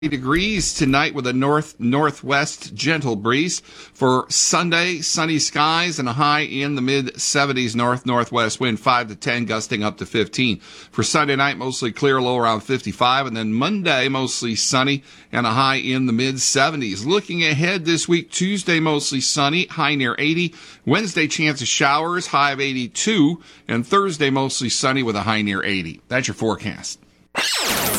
degrees tonight with a northwest gentle breeze. For Sunday, sunny skies and a high in the mid-70s, northwest wind 5 to 10, gusting up to 15. For Sunday night, mostly clear, low around 55. And then Monday, mostly sunny and a high in the mid-70s. Looking ahead this week, Tuesday, mostly sunny, high near 80. Wednesday, chance of showers, high of 82. And Thursday, mostly sunny with a high near 80. That's your forecast.